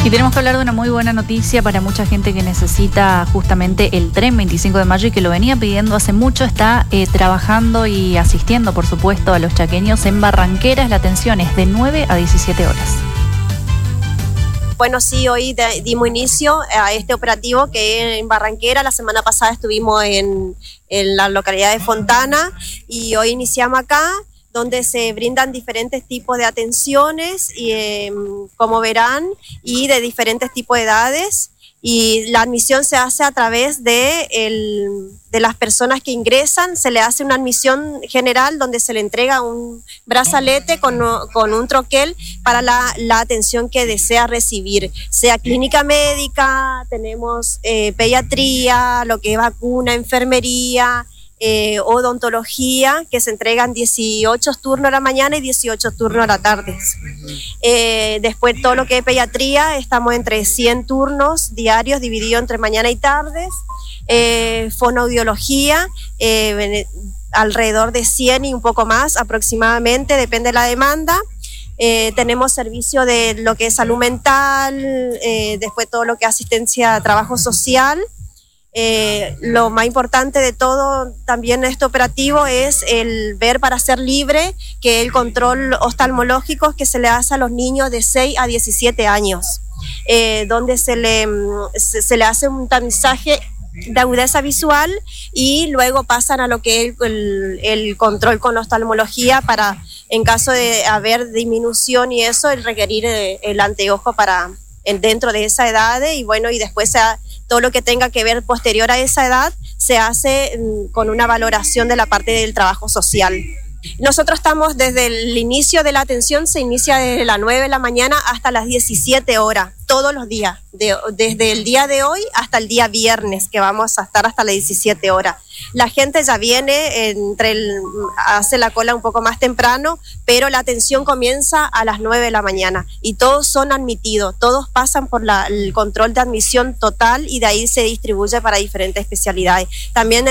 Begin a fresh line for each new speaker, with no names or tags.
Y tenemos que hablar de una muy buena noticia para mucha gente que necesita justamente el tren 25 de mayo y que lo venía pidiendo hace mucho. Está trabajando y asistiendo, por supuesto, a los chaqueños en Barranqueras. La atención es de 9 a 17 horas.
Bueno, sí, hoy dimos inicio a este operativo que en Barranquera. La semana pasada estuvimos en la localidad de Fontana y hoy iniciamos acá, donde se brindan diferentes tipos de atenciones, y, como verán, y de diferentes tipos de edades. Y la admisión se hace a través de las personas que ingresan. Se le hace una admisión general donde se le entrega un brazalete con un troquel para la atención que desea recibir, sea clínica médica, tenemos pediatría, lo que es vacuna, enfermería, odontología, que se entregan 18 turnos a la mañana y 18 turnos a la tarde. Después todo lo que es pediatría, estamos entre 100 turnos diarios divididos entre mañana y tardes. Fonoaudiología, alrededor de 100 y un poco más aproximadamente, depende de la demanda. Tenemos servicio de lo que es salud mental, después todo lo que es asistencia a trabajo social. Lo más importante de todo también en este operativo es el ver para ser libre, que el control oftalmológico que se le hace a los niños de 6 a 17 años, donde se le hace un tamizaje de agudeza visual y luego pasan a lo que es el control con oftalmología para, en caso de haber disminución y eso, el requerir el anteojo para dentro de esa edad. Y bueno, y después todo lo que tenga que ver posterior a esa edad se hace con una valoración de la parte del trabajo social. Nosotros estamos desde el inicio de la atención, se inicia desde las 9 de la mañana hasta las 17 horas, todos los días, desde el día de hoy hasta el día viernes, que vamos a estar hasta las 17 horas. La gente ya viene, hace la cola un poco más temprano, pero la atención comienza a las 9 de la mañana y todos son admitidos, todos pasan por el control de admisión total y de ahí se distribuye para diferentes especialidades. También